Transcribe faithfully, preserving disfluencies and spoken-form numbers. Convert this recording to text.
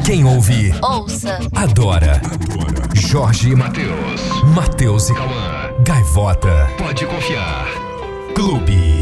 Quem ouve, ouça, adora. Jorge e Matheus. Matheus e Cauã. Gaivota. Pode confiar. Clube.